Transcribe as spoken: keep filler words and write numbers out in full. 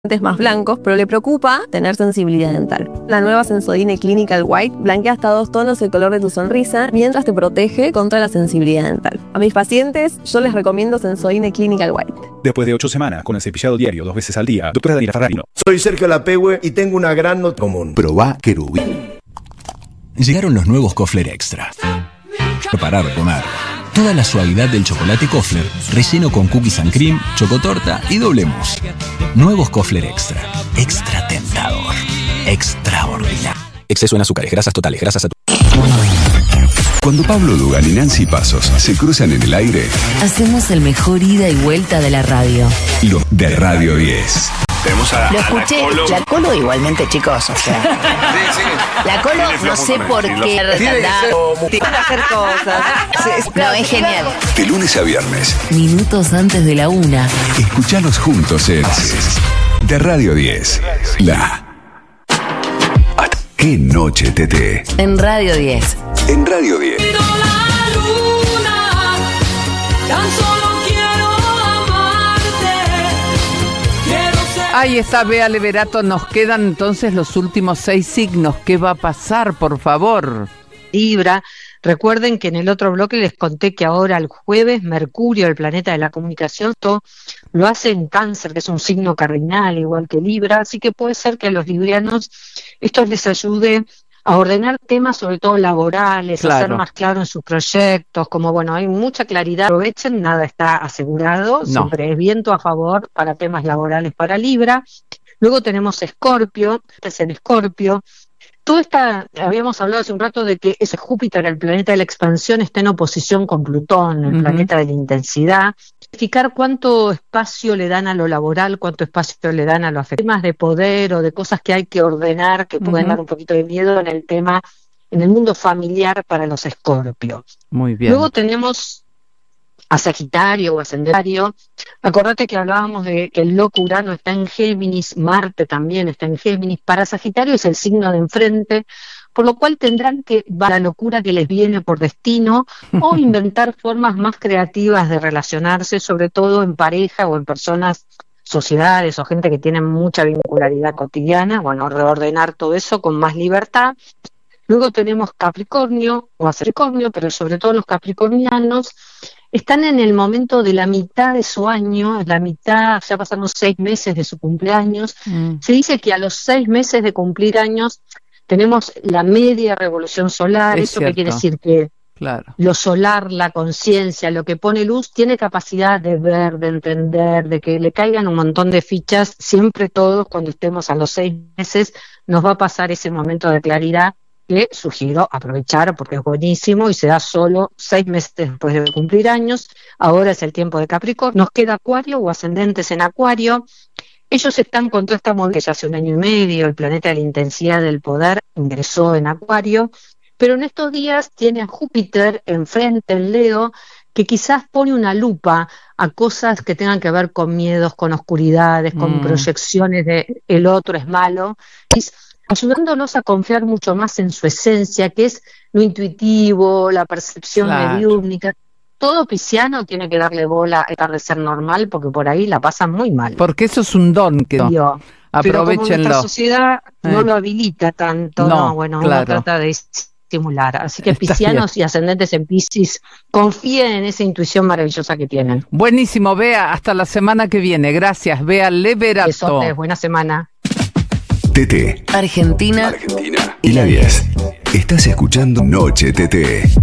más blancos, pero le preocupa tener sensibilidad dental. La nueva Sensodyne Clinical White blanquea hasta dos tonos el color de tu sonrisa mientras te protege contra la sensibilidad dental. A mis pacientes yo les recomiendo Sensodyne Clinical White. Después de ocho semanas con el cepillado diario dos veces al día, doctora Daniela Ferrarino. Soy Sergio Lapehue y tengo una gran nota común. Probá Querubín. Llegaron los nuevos Kofler Extra. Preparar de comer. Toda la suavidad del chocolate Kofler, relleno con cookies and cream, chocotorta y doble mousse. Nuevos Kofler Extra. Extra tentador. Extraordinario. Exceso en azúcares, grasas totales, grasas saturadas. Cuando Pablo Dugan y Nancy Pasos se cruzan en el aire, hacemos el mejor ida y vuelta de la radio. Lo de Radio diez. Tenemos a, Lo a escuché, la Colo. la Colo igualmente, chicos, o sea. Sí, sí. La Colo, no sé por qué retardar. hacer cosas. No, es genial. De lunes a viernes, Minutos antes de la una. escuchalos juntos en de Radio diez. La Hasta qué noche, Tete. En Radio diez. En Radio diez. Ahí está Bea Leverato. Nos quedan entonces los últimos seis signos. ¿Qué va a pasar, por favor? Libra. Recuerden que en el otro bloque les conté que ahora el jueves Mercurio, el planeta de la comunicación, todo lo hace en Cáncer, que es un signo cardinal igual que Libra, así que puede ser que a los librianos esto les ayude a ordenar temas, sobre todo laborales, Claro. a ser más claro en sus proyectos, como bueno, hay mucha claridad, aprovechen, nada está asegurado, No. siempre es viento a favor para temas laborales para Libra. Luego tenemos Escorpio, es en Escorpio. Todo esta, habíamos hablado hace un rato de que ese Júpiter, el planeta de la expansión, está en oposición con Plutón, el Ujú. planeta de la intensidad. Verificar cuánto espacio le dan a lo laboral, cuánto espacio le dan a los temas de poder o de cosas que hay que ordenar, que pueden Ujú. dar un poquito de miedo en el tema, en el mundo familiar para los Escorpios. Muy bien. Luego tenemos a Sagitario o Ascendentario. Acordate que hablábamos de que el loco Urano está en Géminis, Marte también está en Géminis. Para Sagitario es el signo de enfrente, por lo cual tendrán que va la locura que les viene por destino o inventar formas más creativas de relacionarse, sobre todo en pareja o en personas, sociedades o gente que tienen mucha vincularidad cotidiana. Bueno, reordenar todo eso con más libertad. Luego tenemos Capricornio o Capricornio, pero sobre todo los capricornianos están en el momento de la mitad de su año, la mitad, ya pasaron seis meses de su cumpleaños. Mm. Se dice que a los seis meses de cumplir años tenemos la media revolución solar. Es ¿Eso qué quiere cierto. decir? Que Claro. lo solar, la conciencia, lo que pone luz, tiene capacidad de ver, de entender, de que le caigan un montón de fichas. Siempre todos, cuando estemos a los seis meses, nos va a pasar ese momento de claridad que sugiero aprovechar porque es buenísimo y se da solo seis meses después de cumplir años. Ahora es el tiempo de Capricornio. Nos queda Acuario o ascendentes en Acuario. Ellos están con toda esta movida ya hace un año y medio. El planeta de la intensidad del poder ingresó en Acuario, pero en estos días tiene a Júpiter enfrente en Leo, que quizás pone una lupa a cosas que tengan que ver con miedos, con oscuridades, con Mm. proyecciones de el otro es malo, ayudándonos a confiar mucho más en su esencia, que es lo intuitivo, la percepción Claro. mediúmnica. Todo pisciano tiene que darle bola a dejar de ser normal, porque por ahí la pasan muy mal. Porque eso es un don que Digo, pero como aprovechenlo. nuestra sociedad no Eh. lo habilita tanto, No, no, bueno, claro. uno trata de estimular. Así que Está piscianos y ascendentes en Piscis, confíen en esa intuición maravillosa que tienen. Buenísimo, Bea. Hasta la semana que viene. Gracias, Bea Leverato. Besotes, buena semana. Tete. Argentina. Argentina. Y la diez. Estás escuchando Noche Tete.